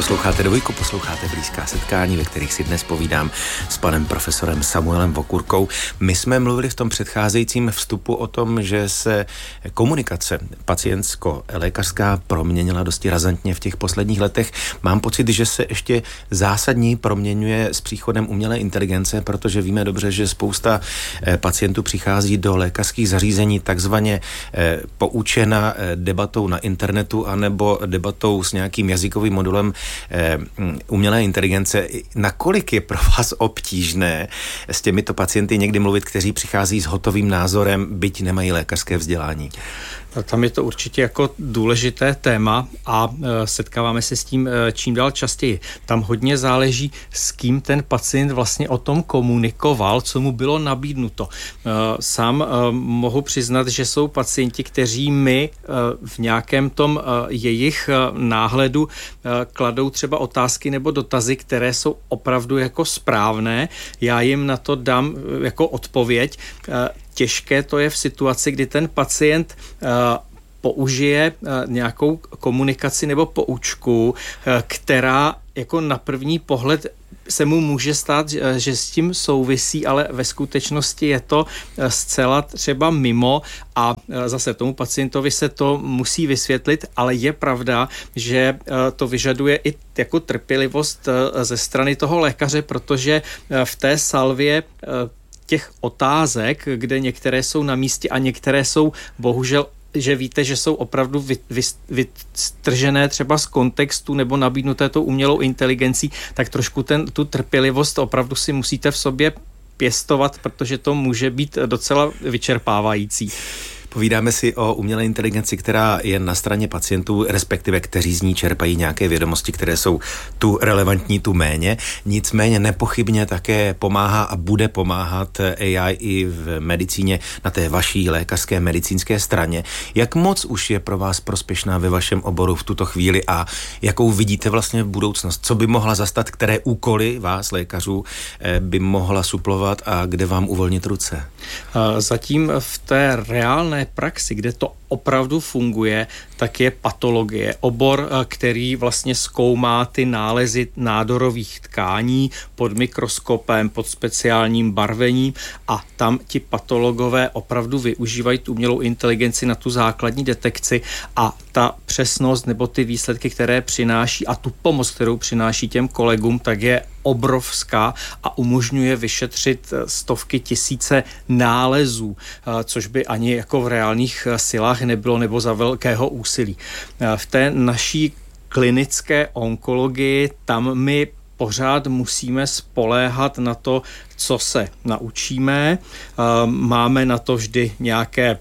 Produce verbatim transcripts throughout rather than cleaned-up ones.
Posloucháte Dvojku, posloucháte Blízká setkání, ve kterých si dnes povídám s panem profesorem Samuelem Vokurkou. My jsme mluvili v tom předcházejícím vstupu o tom, že se komunikace pacientsko-lékařská proměnila dosti razantně v těch posledních letech. Mám pocit, že se ještě zásadně proměňuje s příchodem umělé inteligence, protože víme dobře, že spousta pacientů přichází do lékařských zařízení takzvaně poučena debatou na internetu anebo debatou s nějakým jazykovým modulem umělé inteligence. Nakolik je pro vás obtížné s těmito pacienty někdy mluvit, kteří přichází s hotovým názorem, byť nemají lékařské vzdělání? Tam je to určitě jako důležité téma a setkáváme se s tím čím dál častěji. Tam hodně záleží, s kým ten pacient vlastně o tom komunikoval, co mu bylo nabídnuto. Sám mohu přiznat, že jsou pacienti, kteří mi v nějakém tom jejich náhledu kladou třeba otázky nebo dotazy, které jsou opravdu jako správné. Já jim na to dám jako odpověď. Těžké to je v situaci, kdy ten pacient uh, použije uh, nějakou komunikaci nebo poučku, uh, která jako na první pohled se mu může stát, že s tím souvisí, ale ve skutečnosti je to zcela třeba mimo a zase tomu pacientovi se to musí vysvětlit, ale je pravda, že to vyžaduje i jako trpělivost ze strany toho lékaře, protože v té salvě těch otázek, kde některé jsou na místě a některé jsou bohužel, že víte, že jsou opravdu vystržené třeba z kontextu nebo nabídnuté tou umělou inteligencí, tak trošku ten, tu trpělivost opravdu si musíte v sobě pěstovat, protože to může být docela vyčerpávající. Povídáme si o umělé inteligenci, která je na straně pacientů, respektive kteří z ní čerpají nějaké vědomosti, které jsou tu relevantní, tu méně. Nicméně nepochybně také pomáhá a bude pomáhat A I i v medicíně na té vaší lékařské medicínské straně. Jak moc už je pro vás prospěšná ve vašem oboru v tuto chvíli a jakou vidíte vlastně v budoucnost? Co by mohla zastat, které úkoly vás, lékařů, by mohla suplovat a kde vám uvolnit ruce? Zatím v té reálné praxi, kde to opravdu funguje, tak je patologie. Obor, který vlastně zkoumá ty nálezy nádorových tkání pod mikroskopem, pod speciálním barvením a tam ti patologové opravdu využívají tu umělou inteligenci na tu základní detekci a ta přesnost nebo ty výsledky, které přináší a tu pomoc, kterou přináší těm kolegům, tak je obrovská a umožňuje vyšetřit stovky tisíce nálezů, což by ani jako v reálných silách nebylo nebo za velkého úsilí. V té naší klinické onkologii tam my pořád musíme spoléhat na to, co se naučíme. Máme na to vždy nějaké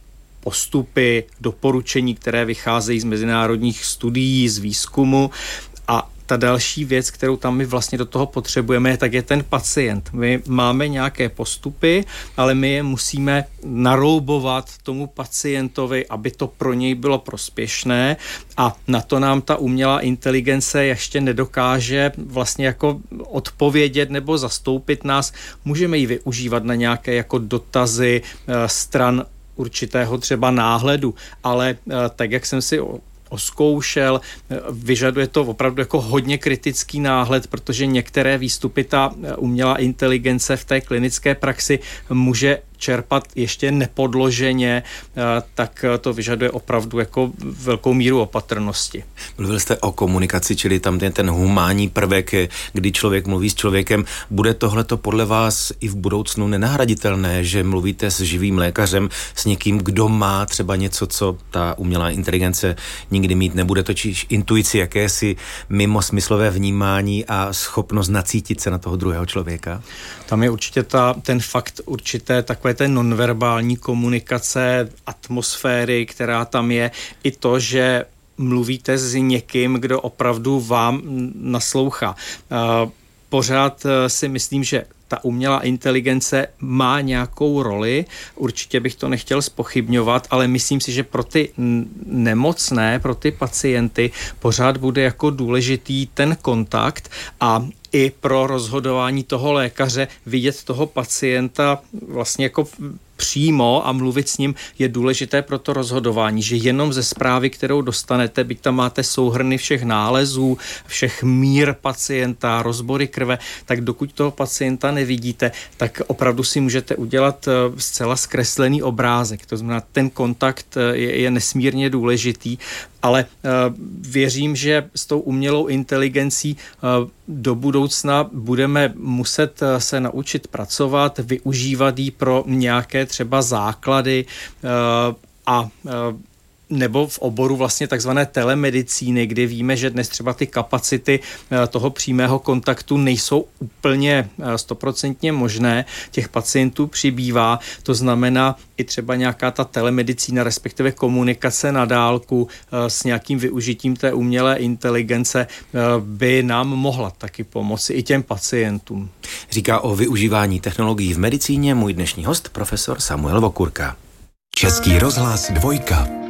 postupy, doporučení, které vycházejí z mezinárodních studií, z výzkumu a ta další věc, kterou tam my vlastně do toho potřebujeme, tak je ten pacient. My máme nějaké postupy, ale my je musíme naroubovat tomu pacientovi, aby to pro něj bylo prospěšné a na to nám ta umělá inteligence ještě nedokáže vlastně jako odpovědět nebo zastoupit nás. Můžeme ji využívat na nějaké jako dotazy stran určitého třeba náhledu, ale tak, jak jsem si oskoušel, vyžaduje to opravdu jako hodně kritický náhled, protože některé výstupy ta umělá inteligence v té klinické praxi může čerpat ještě nepodloženě, tak to vyžaduje opravdu jako velkou míru opatrnosti. Mluvil jste o komunikaci, čili tam ten, ten humánní prvek, kdy člověk mluví s člověkem. Bude tohleto podle vás i v budoucnu nenahraditelné, že mluvíte s živým lékařem, s někým, kdo má třeba něco, co ta umělá inteligence nikdy mít nebude, totiž intuici, jakési mimo smyslové vnímání a schopnost nacítit se na toho druhého člověka? Tam je určitě ta, ten fakt určité takové té nonverbální komunikace, atmosféry, která tam je, i to, že mluvíte s někým, kdo opravdu vám naslouchá. Pořád si myslím, že ta umělá inteligence má nějakou roli, určitě bych to nechtěl zpochybňovat, ale myslím si, že pro ty nemocné, pro ty pacienty pořád bude jako důležitý ten kontakt a i pro rozhodování toho lékaře vidět toho pacienta vlastně jako přímo a mluvit s ním je důležité pro to rozhodování, že jenom ze zprávy, kterou dostanete, byť tam máte souhrny všech nálezů, všech mír pacienta, rozbory krve, tak dokud toho pacienta nevidíte, tak opravdu si můžete udělat zcela zkreslený obrázek. To znamená, ten kontakt je, je nesmírně důležitý, ale uh, věřím, že s tou umělou inteligencí uh, do budoucna budeme muset uh, se naučit pracovat, využívat ji pro nějaké třeba základy uh, a uh, nebo v oboru vlastně takzvané telemedicíny, kdy víme, že dnes třeba ty kapacity toho přímého kontaktu nejsou úplně stoprocentně možné, těch pacientů přibývá, to znamená i třeba nějaká ta telemedicína, respektive komunikace na dálku s nějakým využitím té umělé inteligence by nám mohla taky pomoci i těm pacientům. Říká o využívání technologií v medicíně můj dnešní host, profesor Samuel Vokurka. Český rozhlas dvojka.